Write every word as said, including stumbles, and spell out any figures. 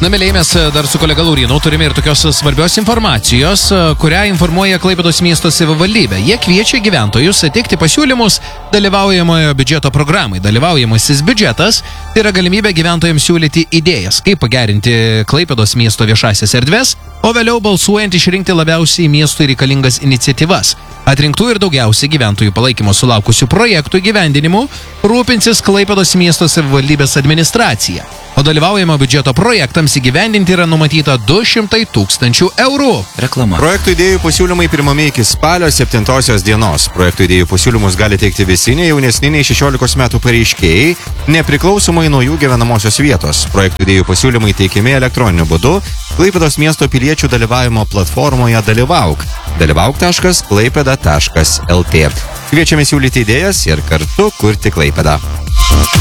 Na, mėlyje, mes dar su kolega Laurynu turime ir tokios svarbios informacijos, kurią informuoja Klaipėdos miesto savivaldybė. Jie kviečia gyventojus teikti pasiūlymus dalyvaujamojo biudžeto programai. Dalyvaujamasis biudžetas tai yra galimybė gyventojams siūlyti idėjas, kaip pagerinti Klaipėdos miesto viešasias erdves, o vėliau balsuojant išrinkti labiausiai miestui reikalingas iniciatyvas. Atrinktų ir daugiausiai gyventojų palaikymo sulaukusių projektų įgyvendinimu rūpinsis Klaipėdos miesto savivaldybės administracija. O dalyvaujamo biudžeto projektams įgyvendinti yra numatyta du šimtai tūkstančių eurų. Reklama. Projektų idėjų pasiūlymai priimami iki spalio septintosios dienos. Projektų idėjų pasiūlymus gali teikti visi ne jaunesni nei šešiolikos metų pareiškėjai, nepriklausomai nuo jų gyvenamosios vietos. Projektų idėjų pasiūlymai teikiami elektroniniu būdu Klaipėdos miesto piliečių dalyvavimo platformoje Dalyvauk. dalyvauk taškas klaipėda taškas lt. Kviečiame siūlyti idėjas ir kartu kurti Klaipėdą.